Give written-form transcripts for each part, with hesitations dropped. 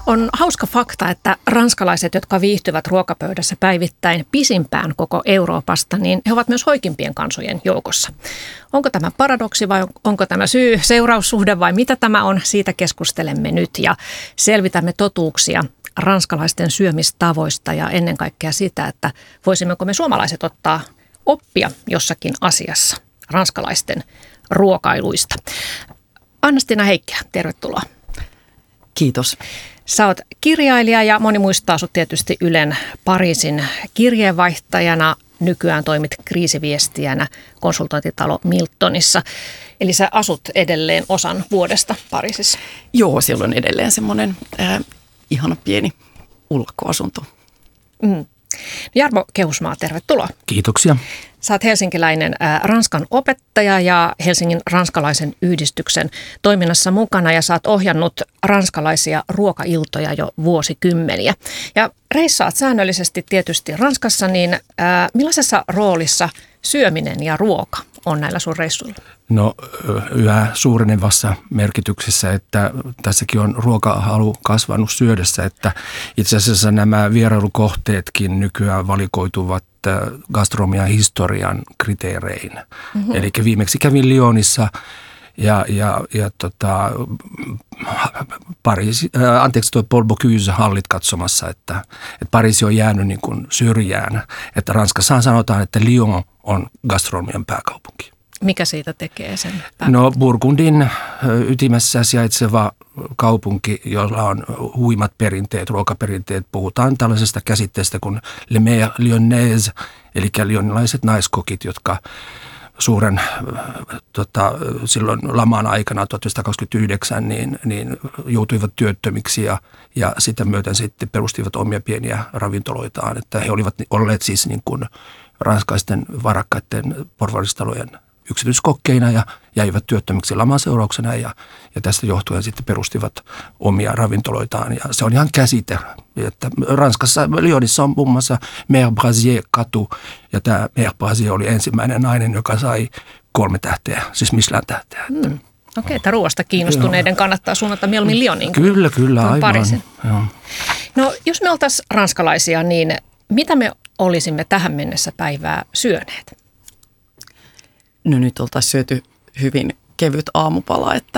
On hauska fakta, että ranskalaiset, jotka viihtyvät ruokapöydässä päivittäin pisimpään koko Euroopasta, niin he ovat myös hoikimpien kansojen joukossa. Onko tämä paradoksi vai onko tämä syy-seuraussuhde vai mitä tämä on? Siitä keskustelemme nyt ja selvitämme totuuksia ranskalaisten syömistavoista ja ennen kaikkea sitä, että voisimmeko me suomalaiset ottaa oppia jossakin asiassa ranskalaisten ruokailuista. Anna-Stina Heikkilä, tervetuloa. Kiitos. Sä oot kirjailija ja moni muistaa sut tietysti Ylen Pariisin kirjeenvaihtajana. Nykyään toimit kriisiviestijänä konsultointitalo Miltonissa. Eli sä asut edelleen osan vuodesta Pariisissa. Joo, siellä on edelleen semmoinen ihana pieni ulkoasunto. Jarmo Kehusmaa, tervetuloa. Kiitoksia. Sä oot helsinkiläinen ranskan opettaja ja Helsingin ranskalaisen yhdistyksen toiminnassa mukana ja sä oot ohjannut ranskalaisia ruokailtoja jo vuosikymmeniä. Ja reissaat säännöllisesti tietysti Ranskassa, niin millaisessa roolissa syöminen ja ruoka on näillä sun reissuilla? No yhä suurenevassa merkityksessä, että tässäkin on ruokahalu kasvanut syödessä, että itse asiassa nämä vierailukohteetkin nykyään valikoituvat gastronomian historian kriteerein. Eli viimeksi kävin Lyonissa ja Paul Bocuse hallit katsomassa, että Pariisi on jäänyt niin kuin syrjään. Että Ranskassa sanotaan, että Lyon on gastronomian pääkaupunki. Mikä siitä tekee sen No Burgundin ytimessä sijaitseva kaupunki, jolla on huimat perinteet, ruokaperinteet. Puhutaan tällaisesta käsitteestä kuin le mère lyonnaise, eli lyonnilaiset naiskokit, jotka suuren silloin laman aikana 1929 niin joutuivat työttömiksi ja sitä myöten sitten perustivat omia pieniä ravintoloitaan. Että he olivat olleet siis niin kuin ranskaisten varakkaiden porvaristalojen yksityiskokkeina ja jäivät työttömiksi laman seurauksena ja tästä johtuen sitten perustivat omia ravintoloitaan. Ja se on ihan käsite, että Ranskassa, Lyonissa on muun muassa Mère Brasier-katu ja tämä Mère Brasier oli ensimmäinen nainen, joka sai 3 tähteä, siis Michelin-tähteä. Okei, että ruoasta kiinnostuneiden kannattaa suunnata mieluummin Lyoniin. Kyllä, aivan. Pariisin. No jos me oltaisiin ranskalaisia, niin mitä me olisimme tähän mennessä päivää syöneet? No nyt oltaisiin syöty hyvin kevyt aamupala, että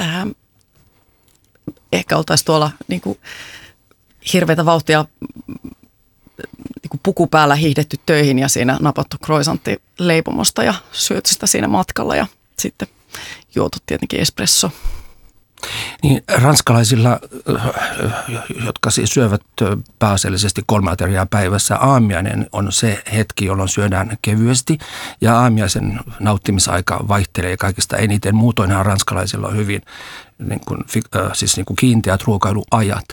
ehkä oltaisiin tuolla niin kuin hirveätä vauhtia niin kuin puku päällä hiihdetty töihin ja siinä napattu croissantti leipomosta ja syöty sitä siinä matkalla ja sitten juotu tietenkin espresso. Niin ranskalaisilla, jotka siis syövät pääasiallisesti 3 ateriaa päivässä, aamiainen on se hetki, jolloin syödään kevyesti ja aamiaisen nauttimisaika vaihtelee kaikista eniten. Muutoinhan ranskalaisilla on hyvin niin kuin kiinteät ruokailuajat.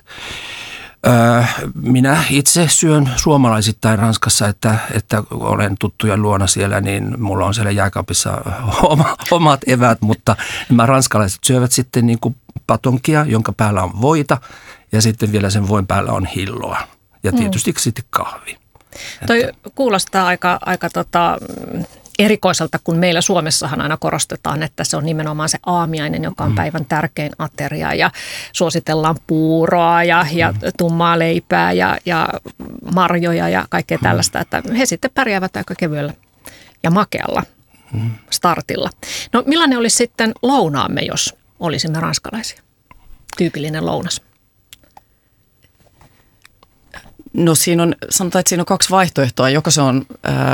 Minä itse syön suomalaisittain Ranskassa, että olen tuttujen luona siellä, niin mulla on siellä jääkaapissa omat eväät, mutta nämä ranskalaiset syövät sitten niin kuin patonkia, jonka päällä on voita ja sitten vielä sen voin päällä on hilloa ja tietysti sitten kahvi. Toi kuulostaa aika erikoiselta, kun meillä Suomessahan aina korostetaan, että se on nimenomaan se aamiainen, joka on päivän tärkein ateria ja suositellaan puuroa ja tummaa leipää ja marjoja ja kaikkea tällaista, että he sitten pärjäävät aika kevyellä ja makealla startilla. No millainen olisi sitten lounaamme, jos olisimme ranskalaisia? Tyypillinen lounas. No sanotaan, että siinä on 2 vaihtoehtoa. Joko se on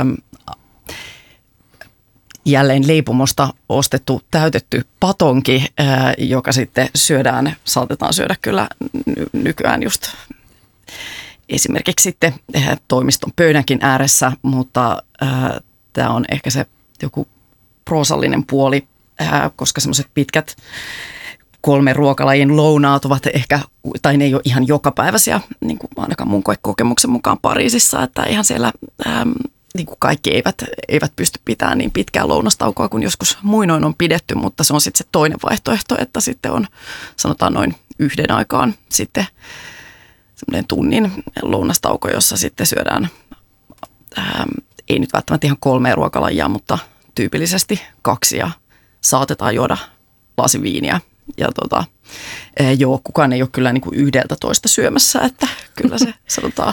jälleen leipomosta ostettu täytetty patonki, joka sitten saatetaan syödä kyllä nykyään just esimerkiksi sitten toimiston pöydänkin ääressä, mutta tämä on ehkä se joku proosallinen puoli, koska semmoiset pitkät 3 ruokalajin lounaat ovat ehkä, tai ne ei ole ihan jokapäiväisiä, niin kuin ainakaan mun kokemuksen mukaan Pariisissa, että ihan siellä niin kuin kaikki eivät pysty pitämään niin pitkää lounastaukoa kuin joskus muinoin on pidetty, mutta se on sitten se toinen vaihtoehto, että sitten on sanotaan noin 1 aikaan sitten semmoinen tunnin lounastauko, jossa sitten syödään, ei nyt välttämättä ihan 3 ruokalajia, mutta tyypillisesti 2 ja saatetaan juoda lasi viiniä Joo, kukaan ei ole kyllä niin kuin 11 syömässä, että kyllä se sanotaan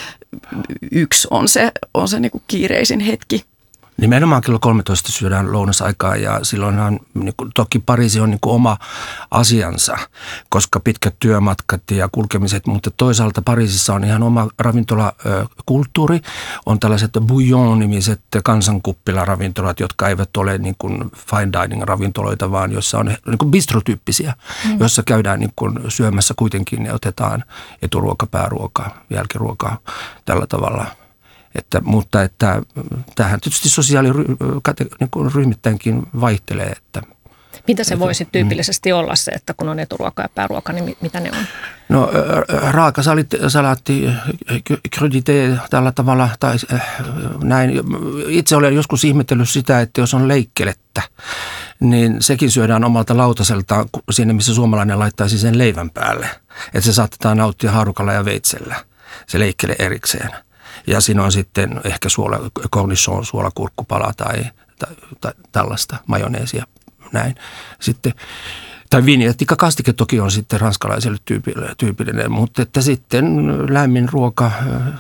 1 on se niin kuin kiireisin hetki. Nimenomaan kello 13 syödään lounasaikaa ja silloinhan niin kuin, toki Pariisi on niin kuin oma asiansa, koska pitkät työmatkat ja kulkemiset, mutta toisaalta Pariisissa on ihan oma ravintolakulttuuri. On tällaiset bouillon-nimiset kansankuppilaravintolat, jotka eivät ole niin kuin fine dining ravintoloita, vaan joissa on niin kuin bistrotyyppisiä, joissa käydään niin kuin syömässä kuitenkin ja otetaan eturuoka, pääruoka, jälkiruoka tällä tavalla. Mutta tämähän tietysti sosiaaliryhmittäinkin vaihtelee. Että, mitä se voisi tyypillisesti olla se, että kun on eturuoka ja pääruoka, niin mitä ne on? No raakasalaatti, crudité tällä tavalla tai näin. Itse olen joskus ihmetellyt sitä, että jos on leikkelettä, niin sekin syödään omalta lautaseltaan siinä, missä suomalainen laittaisi sen leivän päälle. Että se saatetaan nauttia haarukalla ja veitsellä, se leikkele erikseen. Ja siinä on sitten ehkä cornichon, suolakurkkupala tai tällaista majoneesia, näin. Sitten, tai vinjetikakastike toki on sitten ranskalaiselle tyypillinen, mutta että sitten lämmin ruoka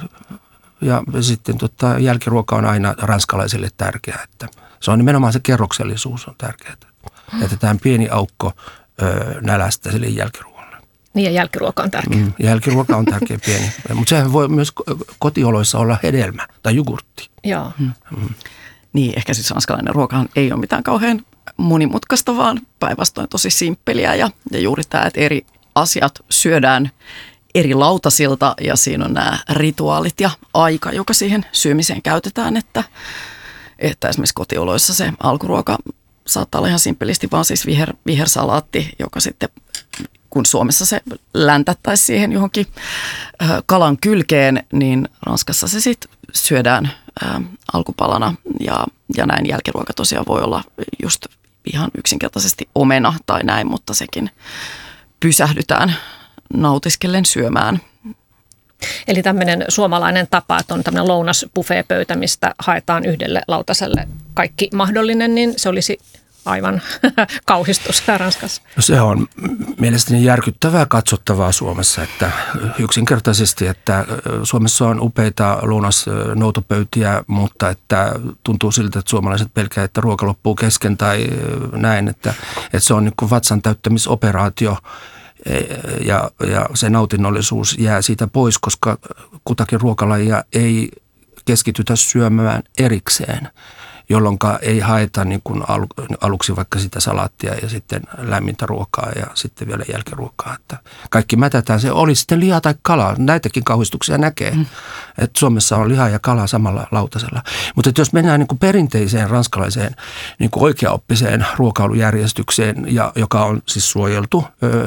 ja sitten jälkiruoka on aina ranskalaiselle tärkeää. Että se on nimenomaan se kerroksellisuus on tärkeää. Jätetään pieni aukko nälästä sille jälkiruokalle. Niin ja jälkiruoka on tärkeä. Jälkiruoka on tärkeä pieni, mutta sehän voi myös kotioloissa olla hedelmä tai jogurtti. Joo. Niin, ehkä siis ranskalainen ruokahan ei ole mitään kauhean monimutkaista, vaan päinvastoin tosi simppeliä ja juuri tämä, että eri asiat syödään eri lautasilta ja siinä on nämä rituaalit ja aika, joka siihen syömiseen käytetään, että esimerkiksi kotioloissa se alkuruoka saattaa olla ihan simppelisti vaan siis vihersalaatti, joka sitten kun Suomessa se läntättäisiin siihen johonkin kalan kylkeen, niin Ranskassa se sitten syödään alkupalana ja näin jälkiruoka tosiaan voi olla just ihan yksinkertaisesti omena tai näin, mutta sekin pysähdytään nautiskellen syömään. Eli tämmöinen suomalainen tapa, että on tämmöinen lounasbuffeepöytä, mistä haetaan yhdelle lautaselle kaikki mahdollinen, niin se olisi aivan kauhistus Ranskassa. No se on mielestäni järkyttävää katsottavaa Suomessa, että yksinkertaisesti, että Suomessa on upeita lounasnoutopöytiä, mutta että tuntuu siltä, että suomalaiset pelkää, että ruoka loppuu kesken tai näin, että se on niin kuin vatsan täyttämisoperaatio ja se nautinnollisuus jää siitä pois, koska kutakin ruokalajia ei keskitytä syömään erikseen, jolloin ei haeta niin kuin aluksi vaikka sitä salaattia ja sitten lämmintä ruokaa ja sitten vielä jälkiruokaa. Että kaikki mätätään. Se oli sitten liha tai kala. Näitäkin kauhistuksia näkee, että Suomessa on liha ja kala samalla lautasella. Mutta jos mennään niin kuin perinteiseen ranskalaiseen niin kuin oikeaoppiseen ruokailujärjestykseen, joka on siis suojeltu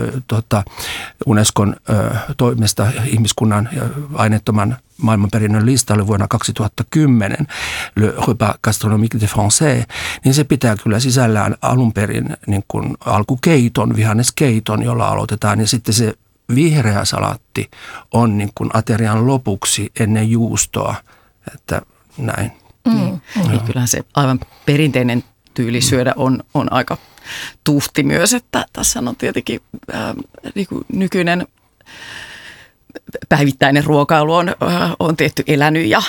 Unescon toimesta ihmiskunnan aineettoman maailmanperinnön listalle vuonna 2010, Le Repas Gastronomique des Français, niin se pitää kyllä sisällään alun perin niin kuin alkukeiton, vihanneskeiton, jolla aloitetaan. Ja sitten se vihreä salaatti on niin kuin aterian lopuksi ennen juustoa, että näin. Niin, kyllähän se aivan perinteinen tyyli syödä on aika tuhti myös, että tässä on tietenkin niin kuin nykyinen päivittäinen ruokailu on tietty elänyt ja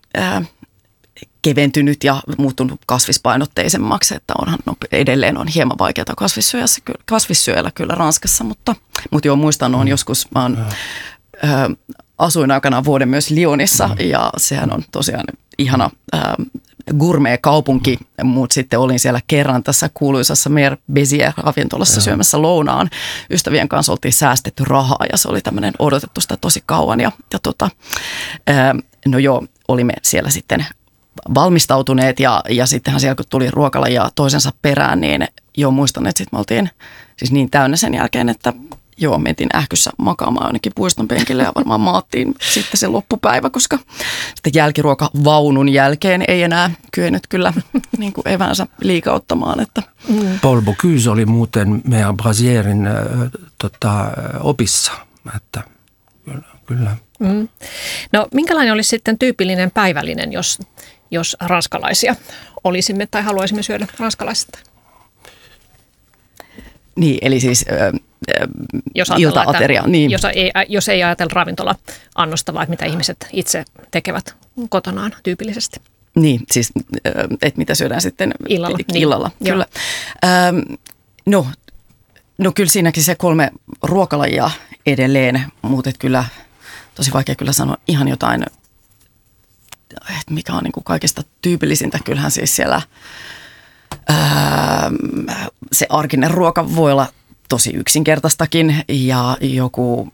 keventynyt ja muuttunut kasvispainotteisemmaksi, että edelleen on hieman vaikeaa kasvissyöjällä kyllä Ranskassa, mutta joo, muistan, on joskus, asuin aikanaan vuoden myös Lyonissa ja sehän on tosiaan ihana gourmet-kaupunki, mutta sitten olin siellä kerran tässä kuuluisassa Mère Béziers-ravintolassa syömässä lounaan. Ystävien kanssa oltiin säästetty rahaa ja se oli tämmöinen odotettu sitä tosi kauan. No joo, olimme siellä sitten valmistautuneet ja sittenhän siellä kun tuli ruokalajia toisensa perään, niin joo muistan, että sitten me oltiin siis niin täynnä sen jälkeen, että joo, mentiin ähkyssä makaamaan ainakin puiston penkille ja varmaan maattiin sitten se loppupäivä, koska sitten jälkiruokavaunun jälkeen ei enää kyennyt kyllä niin kuin evänsä liikauttamaan. Että. Paul Bocuse oli muuten meidän Brasierin opissa, että kyllä. No minkälainen olisi sitten tyypillinen päivällinen, jos ranskalaisia olisimme tai haluaisimme syödä ranskalaista? Niin, eli siis ilta-ateria. Niin. Jos ei ajatella ravintola-annosta, vaan mitä ihmiset itse tekevät kotonaan tyypillisesti. Niin, siis että mitä syödään sitten illalla. Niin. Kyllä. No kyllä siinäkin se 3 ruokalajia edelleen, mutta kyllä tosi vaikea kyllä sanoa ihan jotain, että mikä on niin kuin kaikista tyypillisintä. Kyllähän siis siellä se arkinen ruoka voi olla tosi yksinkertaistakin ja joku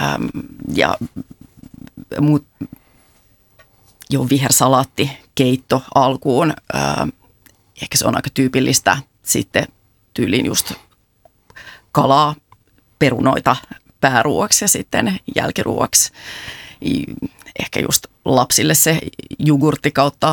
vihersalaatti, keitto alkuun. Ehkä se on aika tyypillistä. Sitten tyyliin just kalaa, perunoita pääruuaksi ja sitten jälkiruuaksi. Ehkä just lapsille se jogurtti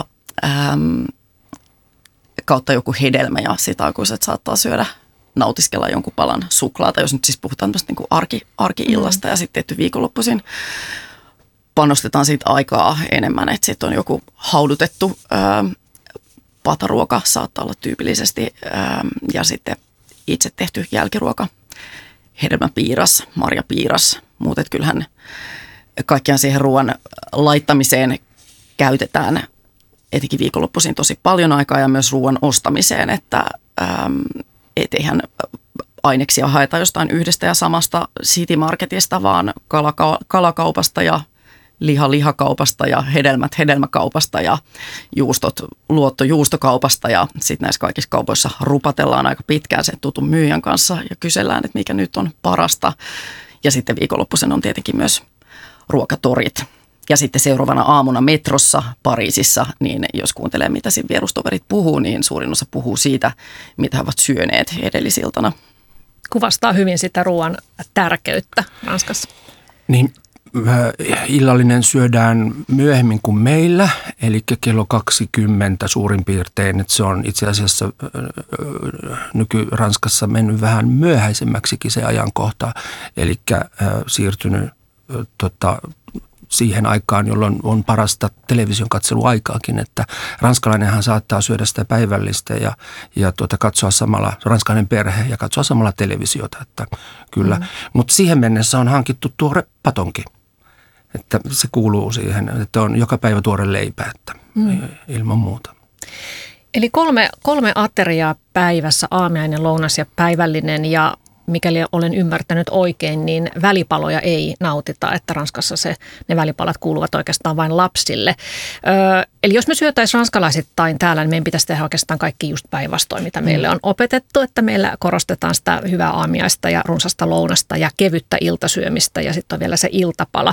kautta joku hedelmä ja sitä aikuiset saattaa syödä, nautiskella jonkun palan suklaata, jos nyt siis puhutaan tämmöistä niin kuin arki-illasta ja sitten tietty viikonloppuisin panostetaan siitä aikaa enemmän, että sitten on joku haudutettu pataruoka saattaa olla tyypillisesti ja sitten itse tehty jälkiruoka, hedelmäpiiras, marjapiiras, mutta kyllähän kaikkiaan siihen ruoan laittamiseen käytetään etenkin viikonloppuisin tosi paljon aikaa ja myös ruoan ostamiseen, että eihän aineksia haeta jostain yhdestä ja samasta City Marketista, vaan kalakaupasta ja lihakaupasta ja hedelmäkaupasta ja juustot juustokaupasta ja sitten näissä kaikissa kaupoissa rupatellaan aika pitkään sen tutun myyjän kanssa ja kysellään, että mikä nyt on parasta. Ja sitten viikonloppuisen on tietenkin myös ruokatorit. Ja sitten seuraavana aamuna metrossa Pariisissa, niin jos kuuntelee mitä siinä vierustoverit puhuu, niin suurin osa puhuu siitä, mitä he ovat syöneet edellisiltana. Kuvastaa hyvin sitä ruoan tärkeyttä Ranskassa. Niin, illallinen syödään myöhemmin kuin meillä, eli kello 20 suurin piirtein. Että se on itse asiassa nyky-Ranskassa mennyt vähän myöhäisemmäksikin se ajankohta, eli siirtynyt siihen aikaan, jolloin on parasta television katseluaikaakin, että ranskalainenhan saattaa syödä sitä päivällistä ja katsoa samalla, ranskalainen perhe ja katsoa samalla televisiota, että kyllä. Mutta siihen mennessä on hankittu tuore patonki, että se kuuluu siihen, että on joka päivä tuore leipä, että ilman muuta. Eli kolme ateriaa päivässä, aamiainen, lounas ja päivällinen ja mikäli olen ymmärtänyt oikein, niin välipaloja ei nautita, että Ranskassa ne välipalat kuuluvat oikeastaan vain lapsille. Eli jos me syötäisiin ranskalaisittain täällä, niin meidän pitäisi tehdä oikeastaan kaikki just päinvastoin, mitä meille on opetettu, että meillä korostetaan sitä hyvää aamiaista ja runsasta lounasta ja kevyttä iltasyömistä ja sitten on vielä se iltapala.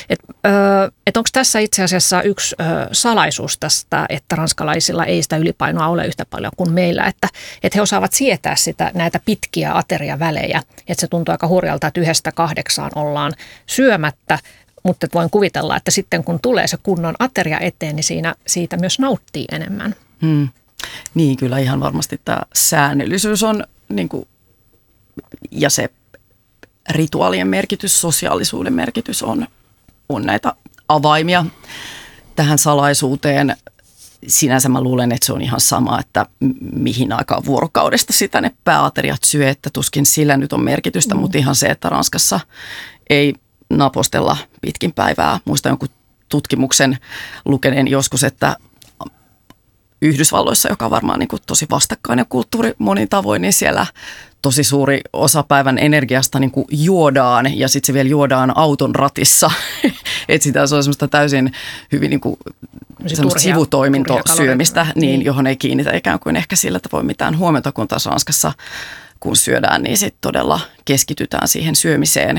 Onko tässä itse asiassa yksi salaisuus tästä, että ranskalaisilla ei sitä ylipainoa ole yhtä paljon kuin meillä, että he osaavat sietää näitä pitkiä ateriavälejä. Että se tuntuu aika hurjalta, että 1-8 ollaan syömättä, mutta voin kuvitella, että sitten kun tulee se kunnon ateria eteen, niin siitä myös nauttii enemmän. Niin, kyllä ihan varmasti tämä säännöllisyys on, niin kuin, ja se rituaalien merkitys, sosiaalisuuden merkitys on näitä avaimia tähän salaisuuteen. Sinänsä mä luulen, että se on ihan sama, että mihin aikaan vuorokaudesta sitä ne pääateriat syö, että tuskin sillä nyt on merkitystä, mutta ihan se, että Ranskassa ei napostella pitkin päivää. Muistan jonkun tutkimuksen lukeneen joskus, että Yhdysvalloissa, joka on varmaan niin kuin tosi vastakkainen kulttuuri monin tavoin, niin siellä tosi suuri osa päivän energiasta niin kuin juodaan ja sitten se vielä juodaan auton ratissa. Että sitä se on semmoista täysin hyvin niin kuin sivutoimintosyömistä, niin, johon ei kiinnitä ikään kuin ehkä sillä tavoin mitään huomiota, kun taas Ranskassa kun syödään, niin sitten todella keskitytään siihen syömiseen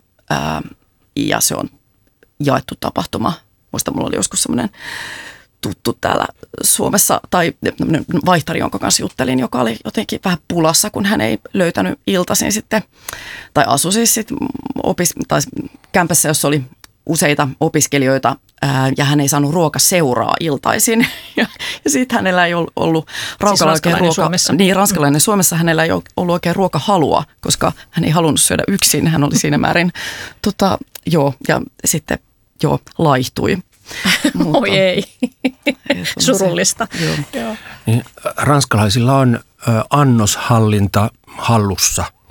ja se on jaettu tapahtuma. Muistan, mulla oli joskus semmoinen tuttu täällä Suomessa, tai vaihtari, jonka kanssa juttelin, joka oli jotenkin vähän pulassa, kun hän ei löytänyt iltaisin sitten, tai asui siis sitten kämpässä, jossa oli useita opiskelijoita, ja hän ei saanut ruokaseuraa iltaisin. Ja sitten hänellä ei ollut raukalla siis oikein Suomessa. Niin, ranskalainen Suomessa hänellä ei ollut oikein ruokahalua, koska hän ei halunnut syödä yksin. Hän oli siinä määrin, ja sitten laihtui. Mutta, oi ei, surullista. Joo. Niin, ranskalaisilla on annoshallinta hallussa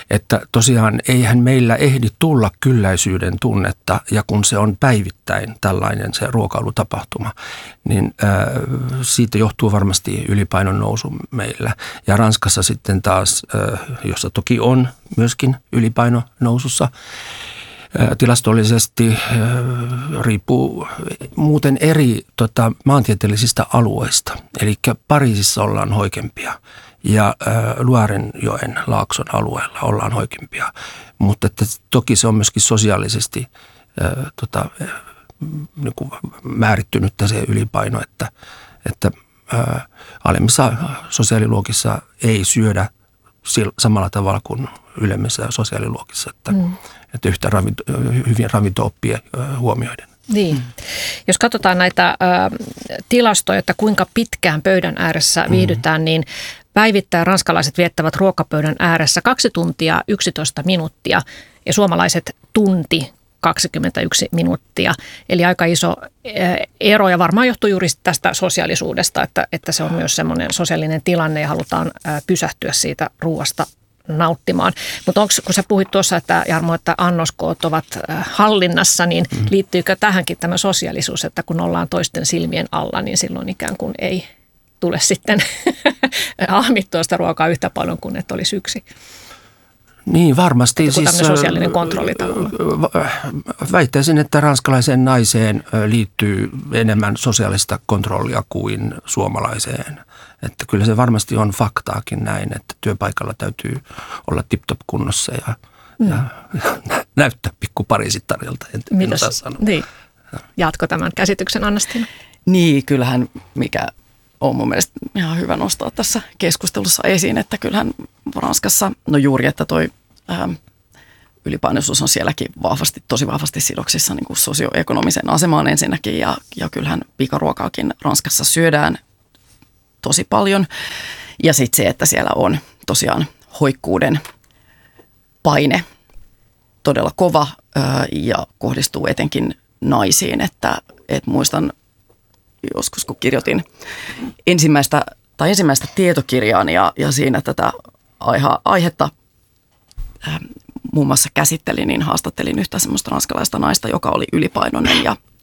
Että tosiaan eihän meillä ehdi tulla kylläisyyden tunnetta, ja kun se on päivittäin tällainen se ruokailutapahtuma, niin siitä johtuu varmasti ylipainon nousu meillä. Ja Ranskassa sitten taas, jossa toki on myöskin ylipaino nousussa, tilastollisesti riippuu muuten eri maantieteellisistä alueista. Eli Pariisissa ollaan hoikempia ja Luarenjoen laakson alueella ollaan hoikempia. Mutta että toki se on myöskin sosiaalisesti niin kuin määrittynyttä se ylipaino, että alemmissa sosiaaliluokissa ei syödä samalla tavalla kuin ylemmissä sosiaaliluokissa, että yhtä hyvin ravinto-oppia huomioiden. Niin. Jos katsotaan näitä tilastoja, että kuinka pitkään pöydän ääressä viihdytään, niin päivittäin ranskalaiset viettävät ruokapöydän ääressä 2 tuntia 11 minuuttia ja suomalaiset tunti 21 minuuttia. Eli aika iso ero ja varmaan johtuu juuri tästä sosiaalisuudesta, että se on myös semmoinen sosiaalinen tilanne ja halutaan pysähtyä siitä ruoasta nauttimaan. Mutta kun sä puhuit tuossa, että Jarmo, että annoskoot ovat hallinnassa, niin liittyykö tähänkin tämä sosiaalisuus, että kun ollaan toisten silmien alla, niin silloin ikään kuin ei tule sitten ahmittua sitä ruokaa yhtä paljon kuin että olisi yksi? Niin, varmasti. Joku tämmöinen sosiaalinen kontrolli tavallaan. Väittäisin, että ranskalaiseen naiseen liittyy enemmän sosiaalista kontrollia kuin suomalaiseen. Että kyllä se varmasti on faktaakin näin, että työpaikalla täytyy olla tip-top kunnossa ja näyttää pikku Pariisittarilta. En osaa sanoa. Niin. Jatko tämän käsityksen, Anna-Stina? Niin, kyllähän mikä on mun mielestä ihan hyvä nostaa tässä keskustelussa esiin, että kyllähän Ranskassa, no juuri, että toi ylipainoisuus on sielläkin tosi vahvasti sidoksissa niin kuin sosioekonomiseen asemaan ensinnäkin ja kyllähän pikaruokaakin Ranskassa syödään tosi paljon. Ja sitten se, että siellä on tosiaan hoikkuuden paine todella kova ja kohdistuu etenkin naisiin, että muistan joskus, kun kirjoitin ensimmäistä tietokirjaan ja siinä tätä aihetta muun muassa käsittelin, niin haastattelin yhtä semmoista ranskalaista naista, joka oli ylipainoinen